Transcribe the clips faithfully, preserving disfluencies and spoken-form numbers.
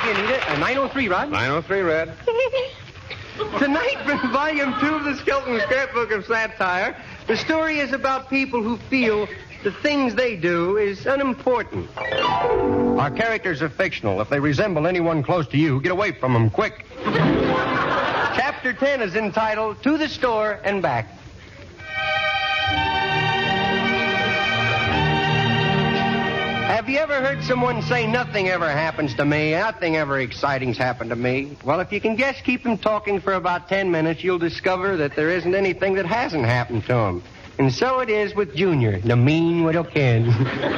you need it. Uh, nine oh three, Rod. nine oh three, Red. Tonight, from Volume two of the Skelton Scrapbook of Satire, the story is about people who feel the things they do is unimportant. Our characters are fictional. If they resemble anyone close to you, get away from them, quick. Chapter ten is entitled To the Store and Back. Have you ever heard someone say, nothing ever happens to me, nothing ever exciting's happened to me? Well, if you can just keep them talking for about ten minutes, you'll discover that there isn't anything that hasn't happened to them. And so it is with Junior, the mean little kid.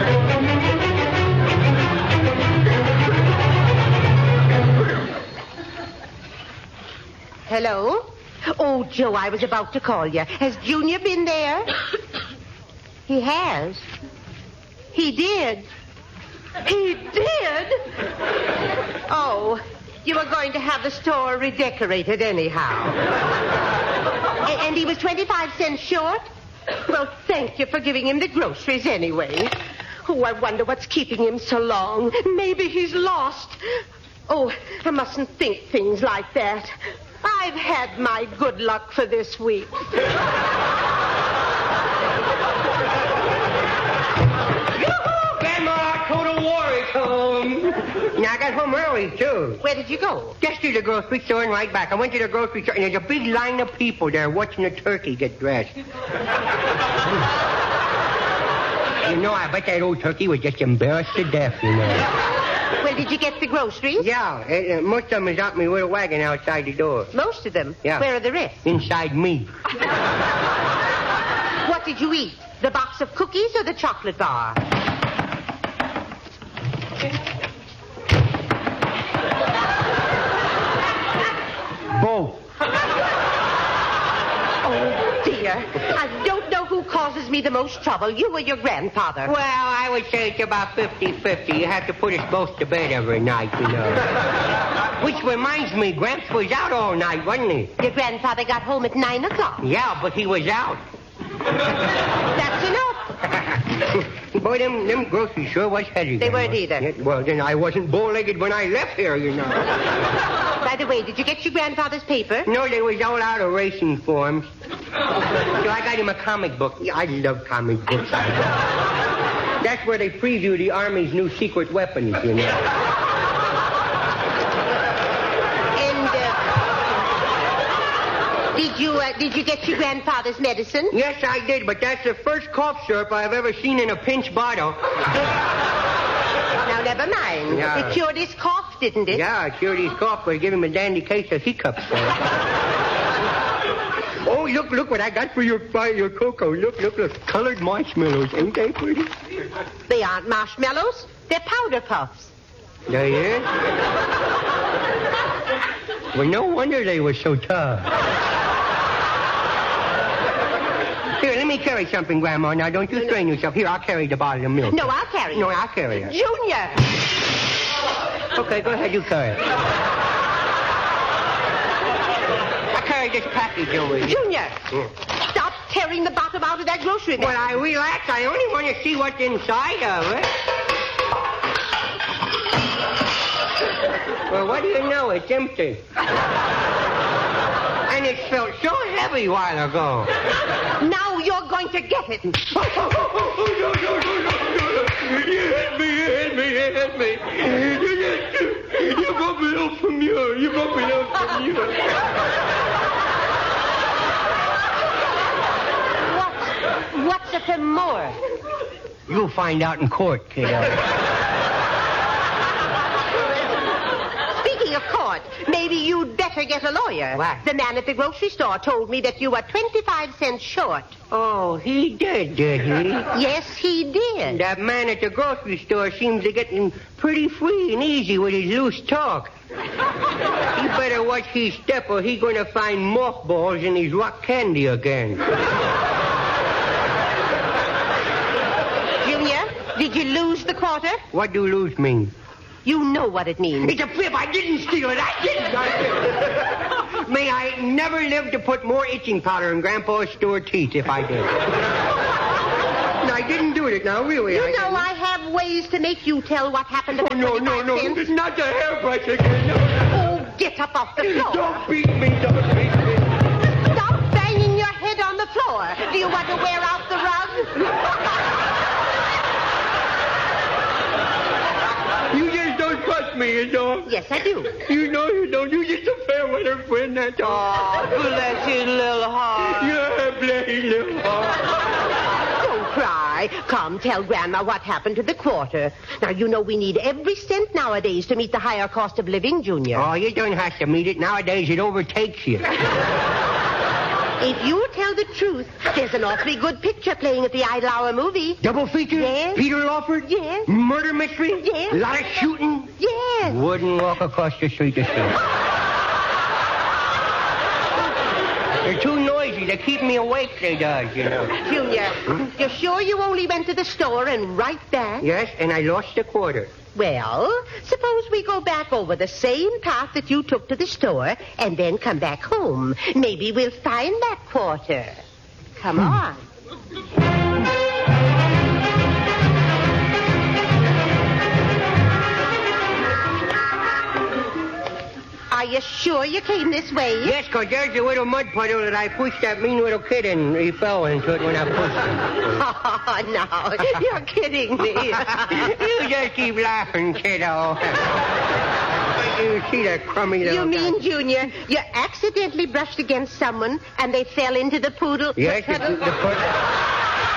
Hello? Oh, Joe, I was about to call you. Has Junior been there? He has. He did. He did? Oh, you were going to have the store redecorated anyhow. A- and he was twenty-five cents short? Well, thank you for giving him the groceries anyway. Oh, I wonder what's keeping him so long. Maybe he's lost. Oh, I mustn't think things like that. I've had my good luck for this week. Now, I got home early, too. Where did you go? Just to the grocery store and right back. I went to the grocery store, and there's a big line of people there watching a turkey get dressed. You know, I bet that old turkey was just embarrassed to death, you know. Well, did you get the groceries? Yeah, uh, most of them is out in my little wagon outside the door. Most of them? Yeah. Where are the rest? Inside me. What did you eat? The box of cookies or the chocolate bar? Both. Oh, dear. I don't know who causes me the most trouble, you or your grandfather. Well, I would say it's about fifty-fifty. You have to put us both to bed every night, you know. Which reminds me, Gramps was out all night, wasn't he? Your grandfather got home at nine o'clock. Yeah, but he was out. That's enough. Boy, them, them groceries sure was heavy. They weren't either. Yeah, well, then I wasn't bow-legged when I left here, you know. By the way, did you get your grandfather's paper? No, they was all out of racing forms. So I got him a comic book. Yeah, I love comic books. I do. That's where they preview the Army's new secret weapons, you know. And, uh, did you, uh, did you get your grandfather's medicine? Yes, I did, but that's the first cough syrup I've ever seen in a pinch bottle. Now, never mind. Yeah. It cured his cough, didn't it? Yeah, I cured his cough by giving him a dandy case of hiccups. Oh, look, look what I got for your for your cocoa. Look, look, look. Colored marshmallows. Ain't they pretty? They aren't marshmallows. They're powder puffs. They is? Well, no wonder they were so tough. Here, let me carry something, Grandma. Now, don't you strain yourself. Here, I'll carry the bottle of milk. No, I'll carry it. No, I'll carry it. Junior! Okay, go ahead, you carry it. I'll carry this package over here. Junior! Yeah. Stop tearing the bottom out of that grocery bag. Well, I relax. I only want to see what's inside of it. Well, what do you know? It's empty. And it felt so heavy a while ago. Now you're going to get it. You hit me, you hit me, you hit me. You, you, you got me up from you. You got me up from you. What? What's a femur? You'll find out in court, kiddo. Speaking of court, maybe you'd better get a lawyer. What? The man at the grocery store told me that you were twenty-five cents short. Oh, he did, did he? Yes, he did. That man at the grocery store seems to get in pretty free and easy with his loose talk. He better watch his step or he's going to find mothballs in his rock candy again. Junior, did you lose the quarter? What do lose mean? You know what it means. It's a fib. I didn't steal it. I didn't. I didn't. May I never live to put more itching powder in Grandpa's store teeth if I did. Now, I didn't do it now, really. You I know didn't. I have ways to make you tell what happened to Oh, the no, no, twenty-five no. cents. Not the hairbrush again. No, no. Oh, get up off the floor. Don't beat me. Don't beat me. Stop banging your head on the floor. Do you want to wear out the rug? You just don't trust me, you know. Yes, I do. You know you don't. You just a fair weather friend, that's all. Oh, bless his little heart. Yeah, bless his little heart. Don't cry. Come, tell Grandma what happened to the quarter. Now, you know we need every cent nowadays to meet the higher cost of living, Junior. Oh, you don't have to meet it. Nowadays, it overtakes you. If you tell the truth, there's an awfully good picture playing at the Idle Hour movie. Double feature? Yes. Peter Lawford? Yes. Murder mystery? Yes. A lot of shooting? Yes. Wouldn't walk across the street to see. They're too noisy. They keep me awake, they does, you know. Junior, you're sure you only went to the store and right back? Yes, and I lost a quarter. Well, suppose we go back over the same path that you took to the store and then come back home. Maybe we'll find that quarter. Come on. Are you sure you came this way? Yes, because there's a little mud puddle that I pushed that mean little kid in. He fell into it when I pushed him. Oh, no. You're kidding me. You just keep laughing, kiddo. You see that crummy little You mean, guy? Junior, you accidentally brushed against someone and they fell into the poodle? Yes, the the, puddle? the, the,